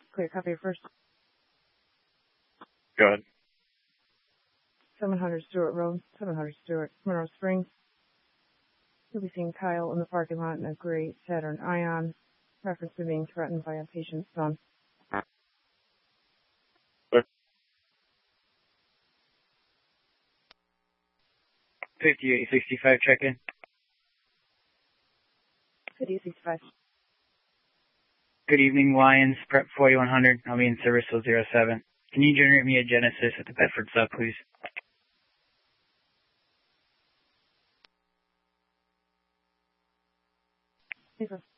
clear. Copy first. Go ahead. 700 Stewart Road, 700 Stewart, Monroe Springs. You'll be seeing Kyle in the parking lot in a gray Saturn Ion, reference to being threatened by a patient's son. 5865 check-in. 5865. Good evening, Lions, Prep 4100. I'll be in service till 07. Can you generate me a Genesis at the Bedford sub, please? Paper.